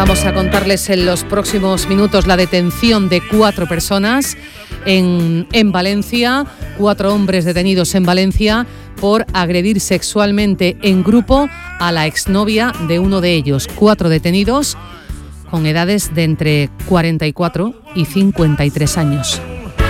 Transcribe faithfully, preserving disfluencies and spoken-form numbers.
Vamos a contarles en los próximos minutos la detención de cuatro personas en, en Valencia, cuatro hombres detenidos en Valencia por agredir sexualmente en grupo a la exnovia de uno de ellos. Cuatro detenidos con edades de entre cuarenta y cuatro y cincuenta y tres años.